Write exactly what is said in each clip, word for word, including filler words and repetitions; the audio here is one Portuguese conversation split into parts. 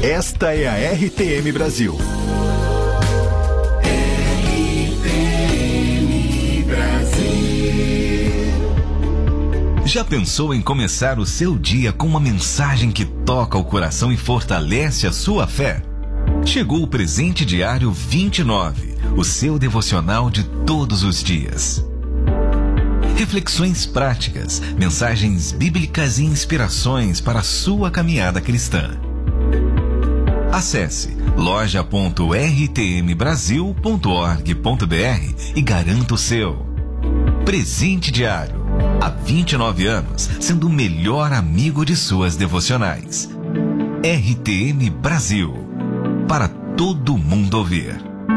Esta é a R T M Brasil. R T M Brasil. Já pensou em começar o seu dia com uma mensagem que toca o coração e fortalece a sua fé? Chegou o Presente Diário vinte e nove, o seu devocional de todos os dias. Reflexões práticas, mensagens bíblicas e inspirações para a sua caminhada cristã. Acesse loja ponto r t m brasil ponto org ponto b r e garanta o seu. Presente Diário, há vinte e nove anos, sendo o melhor amigo de suas devocionais. R T M Brasil, para todo mundo ouvir.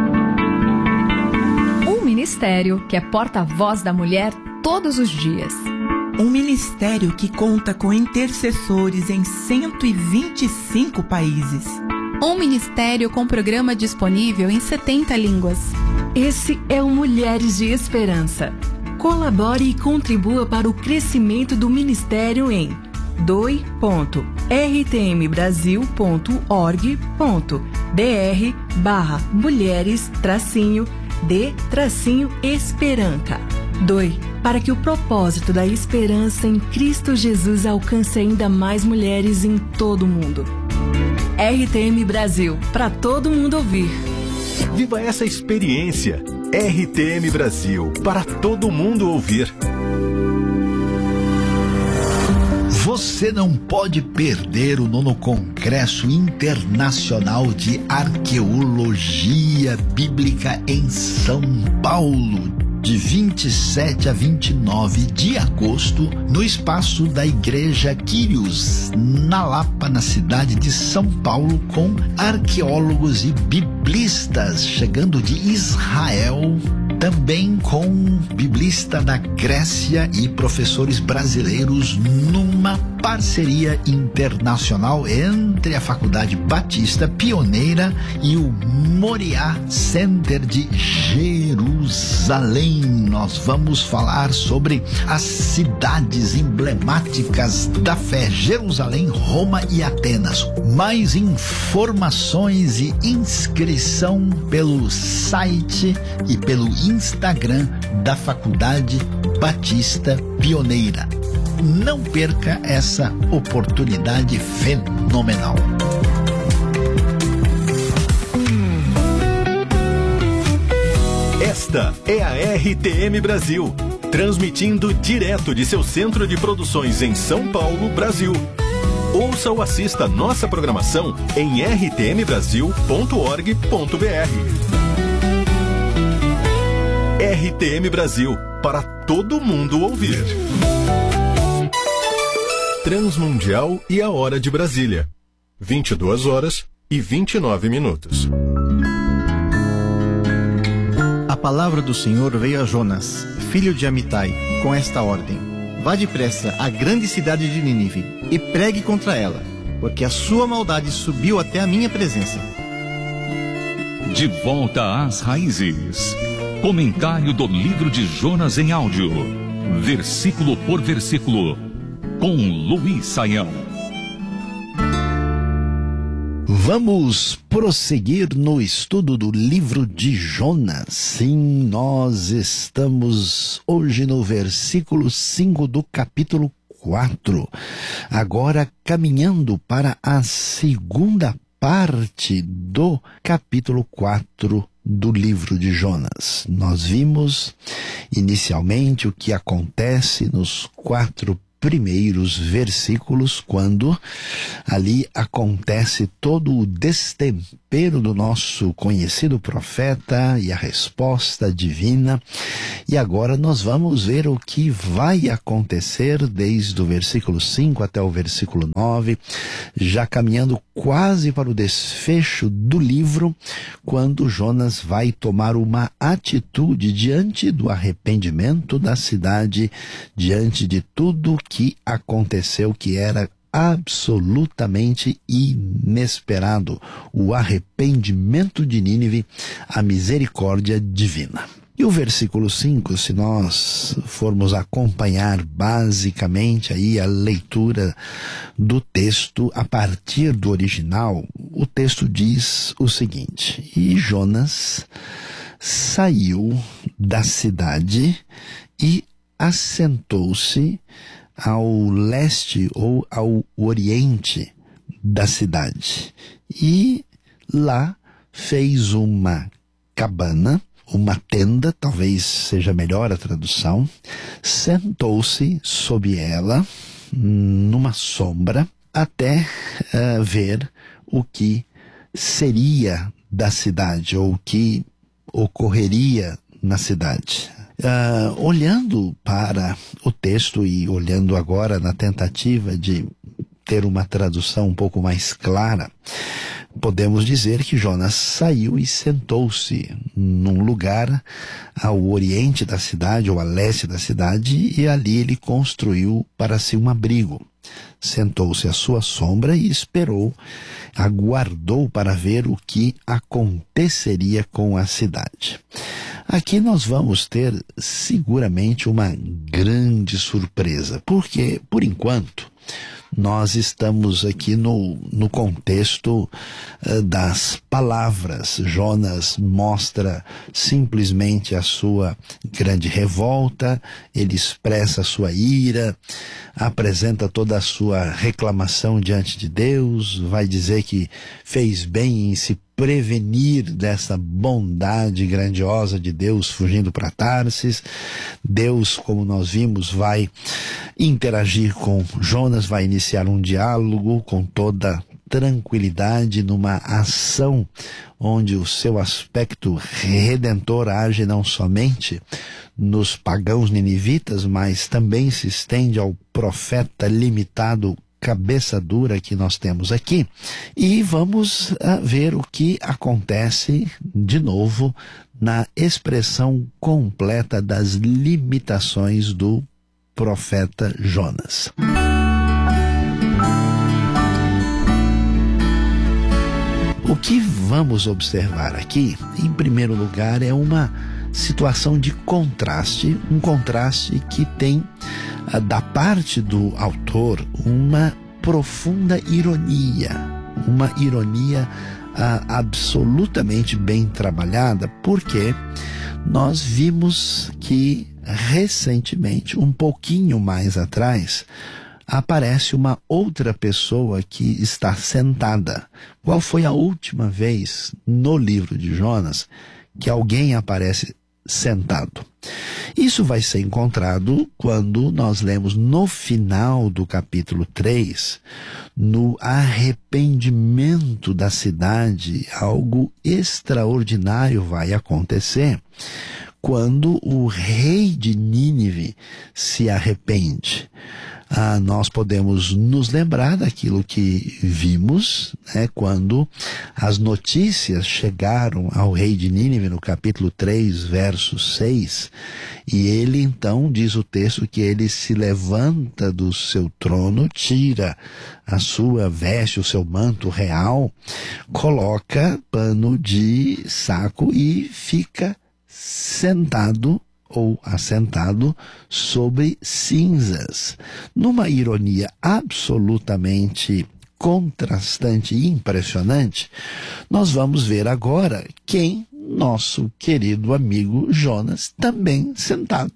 Um ministério que é porta-voz da mulher todos os dias. Um ministério que conta com intercessores em cento e vinte e cinco países. Um ministério com programa disponível em setenta línguas. Esse é o Mulheres de Esperança. Colabore e contribua para o crescimento do ministério em doe ponto r t m brasil ponto org ponto b r barra mulheres tracinho de tracinho esperança. Doe para que o propósito da esperança em Cristo Jesus alcance ainda mais mulheres em todo o mundo. R T M Brasil, para todo mundo ouvir. Viva essa experiência. R T M Brasil, para todo mundo ouvir. Você não pode perder o nono Congresso Internacional de Arqueologia Bíblica em São Paulo, de vinte e sete a vinte e nove de agosto, no espaço da Igreja Quírios, na Lapa, na cidade de São Paulo, com arqueólogos e biblistas chegando de Israel, também com biblista da Grécia e professores brasileiros, numa parceria internacional entre a Faculdade Batista Pioneira e o Moriá Center de Jerusalém. Nós vamos falar sobre as cidades emblemáticas da fé: Jerusalém, Roma e Atenas. Mais informações e inscrição pelo site e pelo Instagram da Faculdade Batista Pioneira. Não perca essa oportunidade fenomenal. Esta é a R T M Brasil, transmitindo direto de seu centro de produções em São Paulo, Brasil. Ouça ou assista nossa programação em r t m brasil ponto org ponto b r. R T M Brasil, para todo mundo ouvir. Transmundial e a hora de Brasília. vinte e duas horas e vinte e nove minutos. A palavra do Senhor veio a Jonas, filho de Amitai, com esta ordem: vá depressa à grande cidade de Nínive e pregue contra ela, porque a sua maldade subiu até a minha presença. De volta às raízes. Comentário do livro de Jonas em áudio, versículo por versículo, com Luiz Saião. Vamos prosseguir no estudo do livro de Jonas. Sim, nós estamos hoje no versículo cinco do capítulo quatro. Agora caminhando para a segunda parte do capítulo quatro do livro de Jonas. Nós vimos inicialmente o que acontece nos quatro primeiros versículos, quando ali acontece todo o destempero do nosso conhecido profeta e a resposta divina. E agora nós vamos ver o que vai acontecer desde o versículo cinco até o versículo nove, já caminhando quase para o desfecho do livro, quando Jonas vai tomar uma atitude diante do arrependimento da cidade, diante de tudo que aconteceu, que era absolutamente inesperado: o arrependimento de Nínive, a misericórdia divina. E o versículo cinco, se nós formos acompanhar basicamente aí a leitura do texto a partir do original, o texto diz o seguinte: e Jonas saiu da cidade e assentou-se ao leste ou ao oriente da cidade. E lá fez uma cabana, uma tenda, talvez seja melhor a tradução, sentou-se sob ela, numa sombra, até uh, ver o que seria da cidade, ou o que ocorreria na cidade. Uh, olhando para o texto e olhando agora na tentativa de ter uma tradução um pouco mais clara, podemos dizer que Jonas saiu e sentou-se num lugar ao oriente da cidade ou a leste da cidade, e ali ele construiu para si um abrigo. Sentou-se à sua sombra e esperou, aguardou para ver o que aconteceria com a cidade. Aqui nós vamos ter seguramente uma grande surpresa, porque, por enquanto, nós estamos aqui no, no contexto uh, das palavras. Jonas mostra simplesmente a sua grande revolta, ele expressa a sua ira, apresenta toda a sua reclamação diante de Deus, vai dizer que fez bem em se prevenir dessa bondade grandiosa de Deus fugindo para Tarsis. Deus, como nós vimos, vai interagir com Jonas, vai iniciar um diálogo com toda tranquilidade, numa ação onde o seu aspecto redentor age não somente nos pagãos ninivitas, mas também se estende ao profeta limitado cabeça dura que nós temos aqui. E vamos uh, ver o que acontece de novo na expressão completa das limitações do profeta Jonas. O que vamos observar aqui, em primeiro lugar, é uma situação de contraste, um contraste que tem da parte do autor uma profunda ironia, uma ironia ah, absolutamente bem trabalhada, porque nós vimos que recentemente, um pouquinho mais atrás, aparece uma outra pessoa que está sentada. Qual foi a última vez no livro de Jonas que alguém aparece sentado? Isso vai ser encontrado quando nós lemos no final do capítulo três, no arrependimento da cidade. Algo extraordinário vai acontecer quando o rei de Nínive se arrepende. Ah, nós podemos nos lembrar daquilo que vimos, né, quando as notícias chegaram ao rei de Nínive no capítulo três, verso seis, e ele então, diz o texto, que ele se levanta do seu trono, tira a sua veste, o seu manto real, coloca pano de saco e fica sentado ou assentado sobre cinzas. Numa ironia absolutamente contrastante e impressionante, nós vamos ver agora quem nosso querido amigo Jonas também sentado.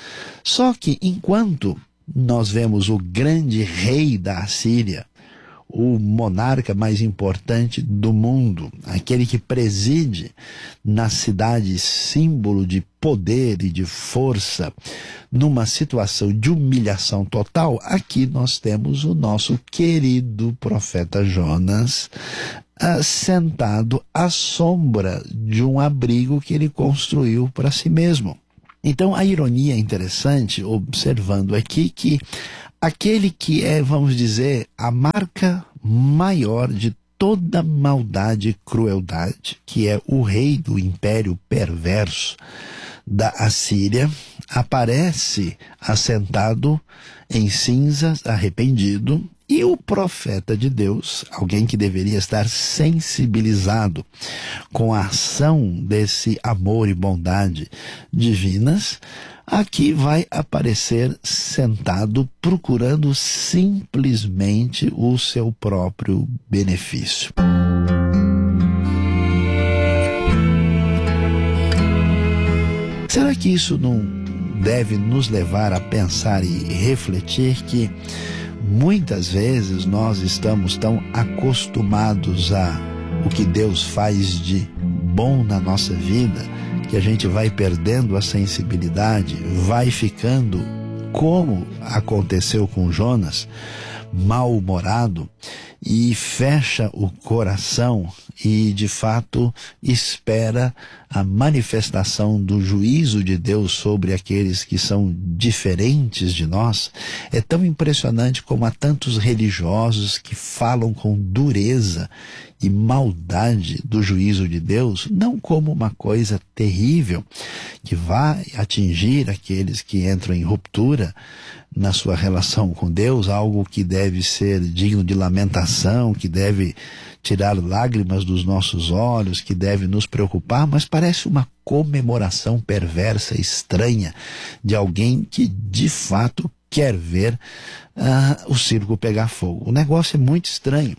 Só que enquanto nós vemos o grande rei da Assíria, o monarca mais importante do mundo, aquele que preside na cidade símbolo de poder e de força, numa situação de humilhação total, aqui nós temos o nosso querido profeta Jonas uh, sentado à sombra de um abrigo que ele construiu para si mesmo. Então a ironia é interessante, observando aqui que aquele que é, vamos dizer, a marca maior de toda maldade e crueldade, que é o rei do império perverso da Assíria, aparece assentado em cinzas, arrependido, e o profeta de Deus, alguém que deveria estar sensibilizado com a ação desse amor e bondade divinas, aqui vai aparecer sentado, procurando simplesmente o seu próprio benefício. Será que isso não deve nos levar a pensar e refletir que muitas vezes nós estamos tão acostumados a o que Deus faz de bom na nossa vida, que a gente vai perdendo a sensibilidade, vai ficando, como aconteceu com Jonas, mal-humorado, e fecha o coração e de fato espera a manifestação do juízo de Deus sobre aqueles que são diferentes de nós. É tão impressionante como há tantos religiosos que falam com dureza e maldade do juízo de Deus, não como uma coisa terrível que vai atingir aqueles que entram em ruptura na sua relação com Deus, algo que deve ser digno de lamentação, que deve tirar lágrimas dos nossos olhos, que deve nos preocupar, mas parece uma comemoração perversa, estranha, de alguém que de fato quer ver uh, o circo pegar fogo. O negócio é muito estranho.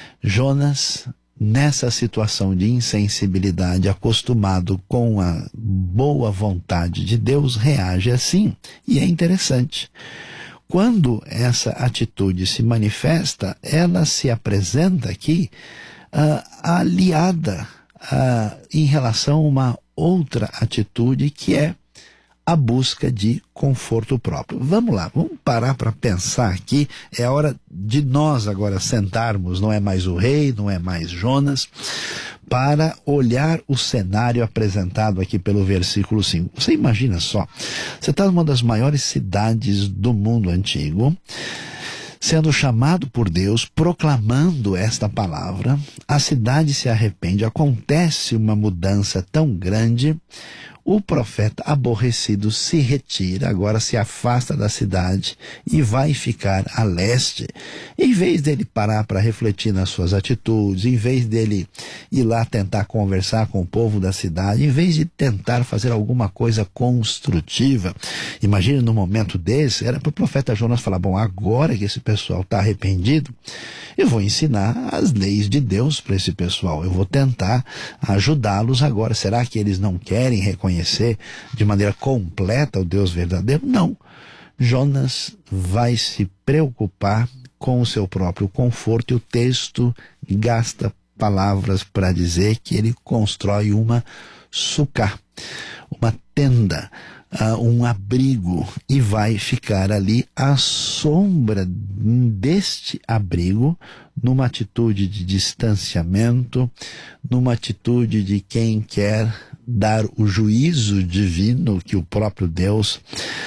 Jonas, nessa situação de insensibilidade, acostumado com a boa vontade de Deus, reage assim. E é interessante. Quando essa atitude se manifesta, ela se apresenta aqui uh, aliada uh, em relação a uma outra atitude que é a busca de conforto próprio. Vamos lá, vamos parar para pensar aqui. É a hora de nós agora sentarmos, não é mais o rei, não é mais Jonas, para olhar o cenário apresentado aqui pelo versículo cinco. Você imagina só, você está numa das maiores cidades do mundo antigo, sendo chamado por Deus, proclamando esta palavra, a cidade se arrepende, acontece uma mudança tão grande, o profeta aborrecido se retira, agora se afasta da cidade e vai ficar a leste. Em vez dele parar para refletir nas suas atitudes, em vez dele ir lá tentar conversar com o povo da cidade, em vez de tentar fazer alguma coisa construtiva, imagine num momento desse, era para o profeta Jonas falar, bom, agora que esse pessoal está arrependido, eu vou ensinar as leis de Deus para esse pessoal, eu vou tentar ajudá-los agora. Será que eles não querem reconhecer de maneira completa o Deus verdadeiro? Não. Jonas vai se preocupar com o seu próprio conforto, e o texto gasta palavras para dizer que ele constrói uma sucá, uma tenda, uh, um abrigo, e vai ficar ali à sombra deste abrigo, numa atitude de distanciamento, numa atitude de quem quer dar o juízo divino que o próprio Deus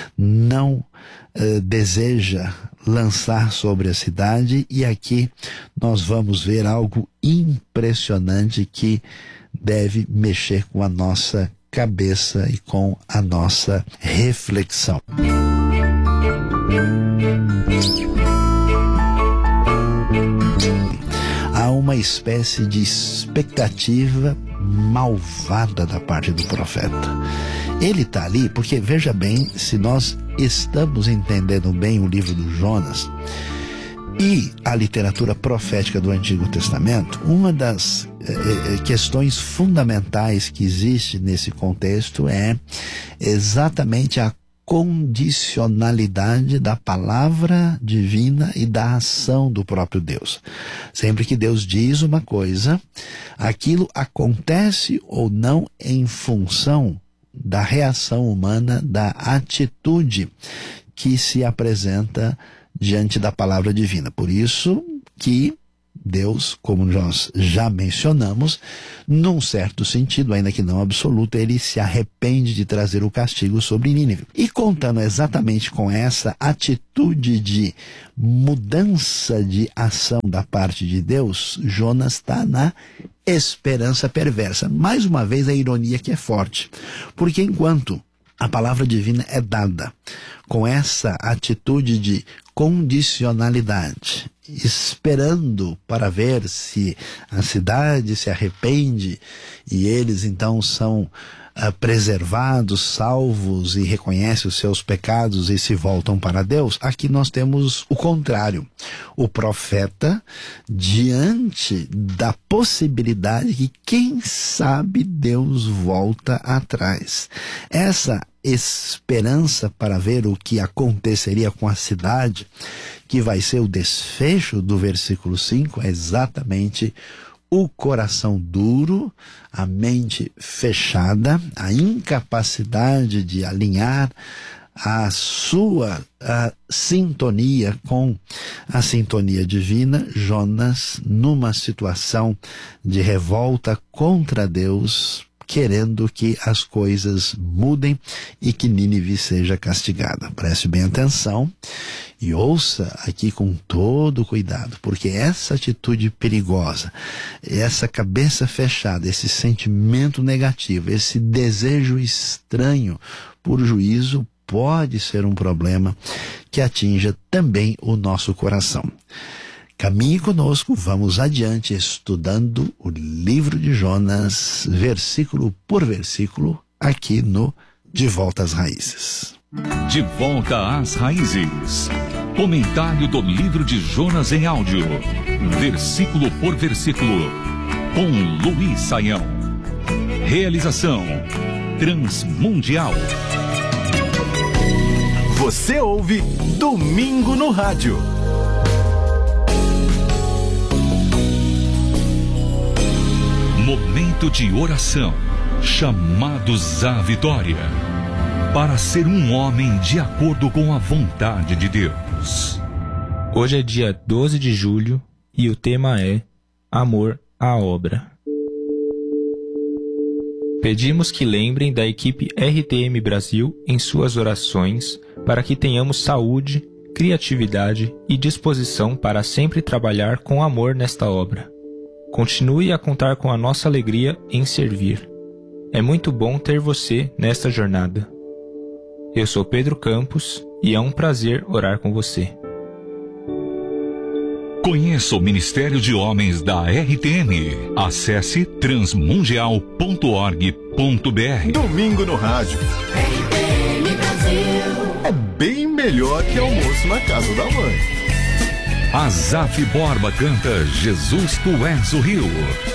não uh, deseja lançar sobre a cidade. E aqui nós vamos ver algo impressionante que deve mexer com a nossa cabeça e com a nossa reflexão. Há uma espécie de expectativa malvada da parte do profeta. Ele está ali porque, veja bem, se nós estamos entendendo bem o livro do Jonas e a literatura profética do Antigo Testamento, uma das eh, questões fundamentais que existe nesse contexto é exatamente a condicionalidade da palavra divina e da ação do próprio Deus. Sempre que Deus diz uma coisa, aquilo acontece ou não em função da reação humana, da atitude que se apresenta diante da palavra divina. Por isso que Deus, como nós já mencionamos, num certo sentido, ainda que não absoluto, ele se arrepende de trazer o castigo sobre Nínive. E contando exatamente com essa atitude de mudança de ação da parte de Deus, Jonas está na esperança perversa. Mais uma vez a ironia que é forte, porque enquanto a palavra divina é dada com essa atitude de condicionalidade, esperando para ver se a cidade se arrepende e eles então são uh, preservados, salvos e reconhecem os seus pecados e se voltam para Deus. Aqui nós temos o contrário. O profeta, diante da possibilidade que, quem sabe, Deus volta atrás. Essa esperança para ver o que aconteceria com a cidade, que vai ser o desfecho do versículo cinco, é exatamente o coração duro, a mente fechada, a incapacidade de alinhar a sua a sintonia com a sintonia divina. Jonas, numa situação de revolta contra Deus, querendo que as coisas mudem e que Nínive seja castigada. Preste bem atenção e ouça aqui com todo cuidado, porque essa atitude perigosa, essa cabeça fechada, esse sentimento negativo, esse desejo estranho por juízo pode ser um problema que atinja também o nosso coração. Caminhe conosco, vamos adiante estudando o livro de Jonas, versículo por versículo, aqui no De Volta às Raízes. De Volta às Raízes. Comentário do livro de Jonas em áudio, versículo por versículo, com Luiz Saião. Realização Transmundial. Você ouve Domingo no Rádio. Momento de oração, chamados à vitória, para ser um homem de acordo com a vontade de Deus. Hoje é dia doze de julho e o tema é Amor à Obra. Pedimos que lembrem da equipe R T M Brasil em suas orações para que tenhamos saúde, criatividade e disposição para sempre trabalhar com amor nesta obra. Continue a contar com a nossa alegria em servir. É muito bom ter você nesta jornada. Eu sou Pedro Campos e é um prazer orar com você. Conheça o Ministério de Homens da R T M. Acesse transmundial ponto org ponto br. Domingo no Rádio. R T M Brasil. É bem melhor que almoço na casa da mãe. Azaf Borba canta Jesus Tu És o Rio.